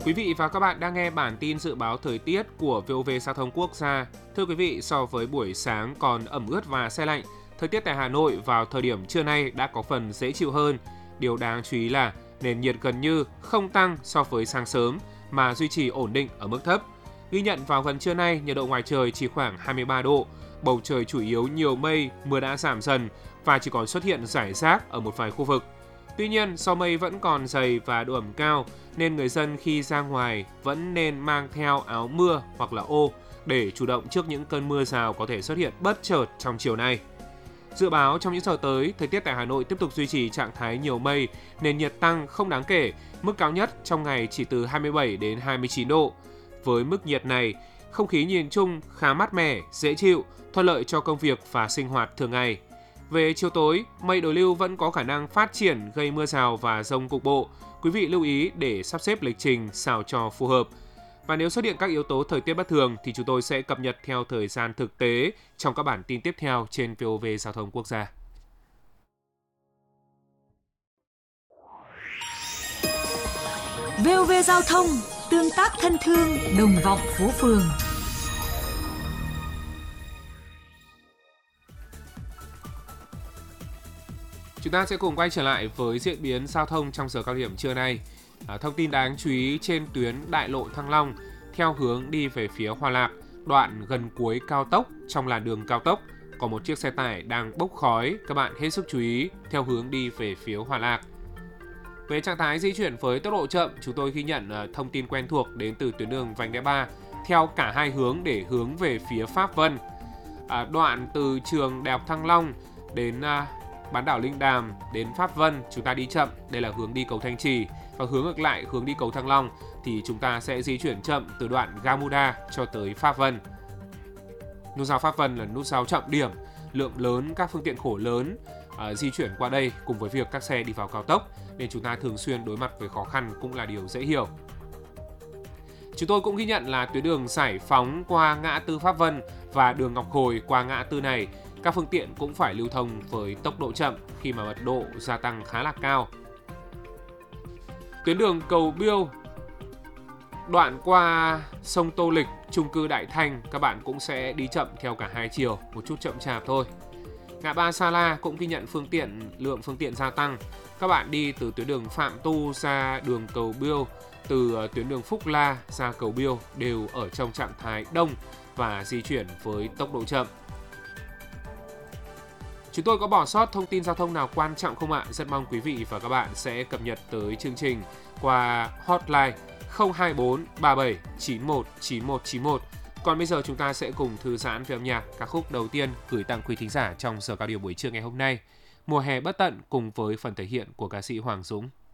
Quý vị và các bạn đang nghe bản tin dự báo thời tiết của VOV Giao thông Quốc gia. Thưa quý vị, so với buổi sáng còn ẩm ướt và se lạnh, thời tiết tại Hà Nội vào thời điểm trưa nay đã có phần dễ chịu hơn. Điều đáng chú ý là nền nhiệt gần như không tăng so với sáng sớm mà duy trì ổn định ở mức thấp. Ghi nhận vào gần trưa nay, nhiệt độ ngoài trời chỉ khoảng 23 độ, bầu trời chủ yếu nhiều mây, mưa đã giảm dần và chỉ còn xuất hiện rải rác ở một vài khu vực. Tuy nhiên, do mây vẫn còn dày và độ ẩm cao, nên người dân khi ra ngoài vẫn nên mang theo áo mưa hoặc là ô để chủ động trước những cơn mưa rào có thể xuất hiện bất chợt trong chiều nay. Dự báo trong những giờ tới, thời tiết tại Hà Nội tiếp tục duy trì trạng thái nhiều mây, nền nhiệt tăng không đáng kể, mức cao nhất trong ngày chỉ từ 27 đến 29 độ. Với mức nhiệt này, không khí nhìn chung khá mát mẻ, dễ chịu, thuận lợi cho công việc và sinh hoạt thường ngày. Về chiều tối, mây đối lưu vẫn có khả năng phát triển gây mưa rào và dông cục bộ. Quý vị lưu ý để sắp xếp lịch trình sao cho phù hợp. Và nếu xuất hiện các yếu tố thời tiết bất thường thì chúng tôi sẽ cập nhật theo thời gian thực tế trong các bản tin tiếp theo trên VOV Giao thông Quốc gia. VOV Giao thông, tương tác thân thương, đồng vọng phố phường. Chúng ta sẽ cùng quay trở lại với diễn biến giao thông trong giờ cao điểm trưa nay. Thông tin đáng chú ý trên tuyến đại lộ Thăng Long theo hướng đi về phía Hòa Lạc, đoạn gần cuối cao tốc trong làn đường cao tốc có một chiếc xe tải đang bốc khói, các bạn hết sức chú ý theo hướng đi về phía Hòa Lạc. Về trạng thái di chuyển với tốc độ chậm, chúng tôi ghi nhận thông tin quen thuộc đến từ tuyến đường vành đai 3 theo cả hai hướng để hướng về phía Pháp Vân. Đoạn từ trường Đại học Thăng Long đến bán đảo Linh Đàm đến Pháp Vân chúng ta đi chậm, đây là hướng đi cầu Thanh Trì, và hướng ngược lại hướng đi cầu Thăng Long thì chúng ta sẽ di chuyển chậm từ đoạn Gamuda cho tới Pháp Vân. Nút giao Pháp Vân là nút giao trọng điểm, lượng lớn các phương tiện khổ lớn di chuyển qua đây cùng với việc các xe đi vào cao tốc nên chúng ta thường xuyên đối mặt với khó khăn cũng là điều dễ hiểu. Chúng tôi cũng ghi nhận là tuyến đường Giải Phóng qua ngã tư Pháp Vân và đường Ngọc Hồi qua ngã tư này, các phương tiện cũng phải lưu thông với tốc độ chậm khi mà mật độ gia tăng khá là cao. Tuyến đường Cầu Biêu đoạn qua sông Tô Lịch, chung cư Đại Thanh, các bạn cũng sẽ đi chậm theo cả hai chiều, một chút chậm chạp thôi. Ngã ba Sa La cũng ghi nhận lượng phương tiện gia tăng. Các bạn đi từ tuyến đường Phạm Tu ra đường Cầu Biêu, từ tuyến đường Phúc La ra Cầu Biêu đều ở trong trạng thái đông và di chuyển với tốc độ chậm. Chúng tôi có bỏ sót thông tin giao thông nào quan trọng không ạ? Rất mong quý vị và các bạn sẽ cập nhật tới chương trình qua hotline 024 37 91 9191. Còn bây giờ chúng ta sẽ cùng thư giãn với âm nhạc ca khúc đầu tiên gửi tặng quý thính giả trong giờ cao điểm buổi trưa ngày hôm nay. Mùa hè bất tận cùng với phần thể hiện của ca sĩ Hoàng Dũng.